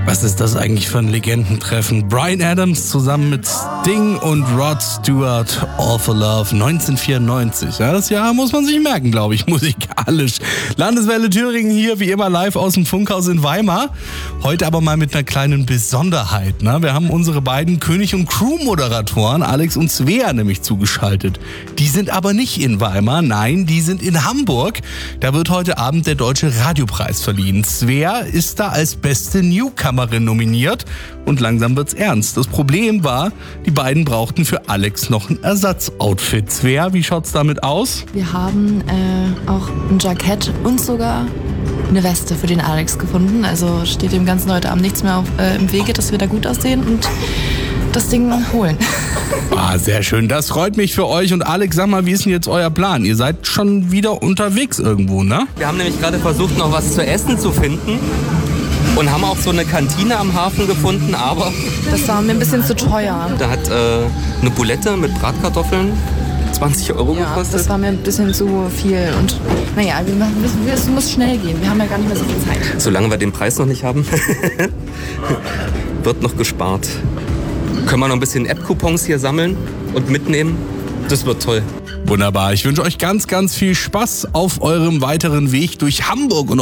Was ist das eigentlich für ein Legendentreffen? Bryan Adams zusammen mit Sting und Rod Stewart, All for Love, 1994. Ja, das Jahr muss man sich merken, glaube ich, musikalisch. Landeswelle Thüringen hier, wie immer live aus dem Funkhaus in Weimar. Heute aber mal mit einer kleinen Besonderheit. Ne? Wir haben unsere beiden König- und Crew-Moderatoren, Alex und Svea, nämlich zugeschaltet. Die sind aber nicht in Weimar, nein, die sind in Hamburg. Da wird heute Abend der Deutsche Radiopreis verliehen. Svea ist da als beste Newcomerin nominiert und langsam wird's ernst. Das Problem war, die beiden brauchten für Alex noch ein Ersatzoutfit. Svea, wie schaut's damit aus? Wir haben auch ein Jackett und sogar eine Weste für den Alex gefunden. Also steht dem Ganzen heute Abend nichts mehr im Wege, dass wir da gut aussehen und das Ding holen. Sehr schön. Das freut mich für euch. Und Alex, sag mal, wie ist denn jetzt euer Plan? Ihr seid schon wieder unterwegs irgendwo, ne? Wir haben nämlich gerade versucht, noch was zu essen zu finden. Und haben auch so eine Kantine am Hafen gefunden, aber Das war mir ein bisschen zu teuer. da hat eine Boulette mit Bratkartoffeln 20 Euro Ja, gekostet. das war mir ein bisschen zu viel. Und naja, es muss schnell gehen. Wir haben ja gar nicht mehr so viel Zeit. Solange wir den Preis noch nicht haben, wird noch gespart. Können wir noch ein bisschen App-Coupons hier sammeln und mitnehmen? Das wird toll. Wunderbar. Ich wünsche euch ganz, ganz viel Spaß auf eurem weiteren Weg durch Hamburg und